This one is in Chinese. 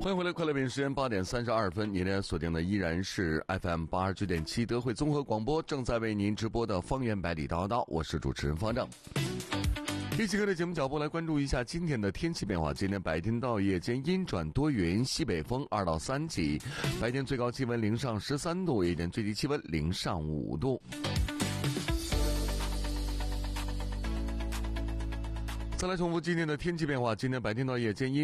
欢迎回来，快乐北京时间8点32分，您的锁定的依然是 FM89.7德惠综合广播，正在为您直播的方言百里叨叨，我是主持人方正。一起跟着节目脚步来关注一下今天的天气变化。今天白天到夜间阴转多云，西北风2到3级，白天最高气温零上13度，夜间最低气温零上5度。再来重复今天的天气变化。今天白天到夜间阴